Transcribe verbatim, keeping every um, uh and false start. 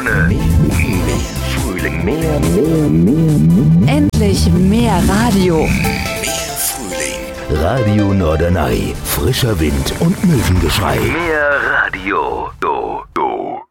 Sonne, mehr Frühling, mehr, mehr, mehr, mehr. Endlich mehr Radio. Mehr Frühling. Radio Norderney. Frischer Wind und Möwengeschrei. Mehr Radio. Do, do.